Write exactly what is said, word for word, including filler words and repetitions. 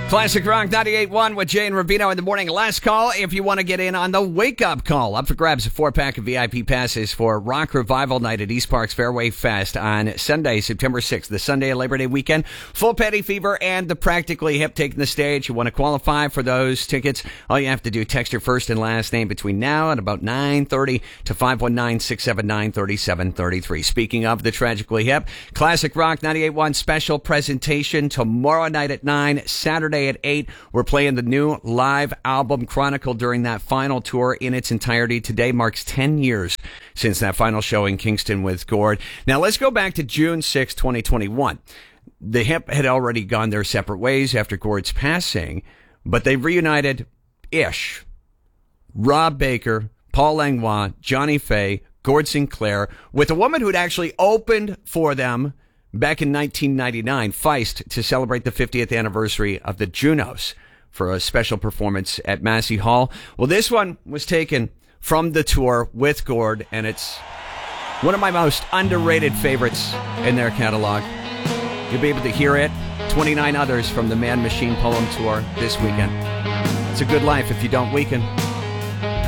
Classic Rock ninety-eight point one with Jay and Rubino in the morning. Last call if you want to get in on the wake-up call. Up for grabs a four-pack of V I P passes for Rock Revival Night at East Park's Fairway Fest on Sunday, September sixth, the Sunday of Labor Day weekend. Full Petty Fever and the Practically Hip taking the stage. You want to qualify for those tickets, all you have to do, text your first and last name between now and about nine thirty to five one nine, six seven nine, three seven three three. Speaking of the Tragically Hip, Classic Rock ninety-eight point one special presentation tomorrow night at nine, Saturday at eight. We're playing the new live album Chronicle during that final tour in its entirety. Today marks ten years since that final show in Kingston with Gord. Now let's go back to June sixth, twenty twenty-one. The Hip had already gone their separate ways after Gord's passing, but they reunited-ish. Rob Baker, Paul Langlois, Johnny Faye, Gord Sinclair, with a woman who'd actually opened for them back in nineteen ninety-nine, Feist, to celebrate the fiftieth anniversary of the Junos for a special performance at Massey Hall. Well, this one was taken from the tour with Gord, and it's one of my most underrated favorites in their catalog. You'll be able to hear it, twenty-nine others from the Man Machine Poem Tour this weekend. It's a good life if you don't weaken.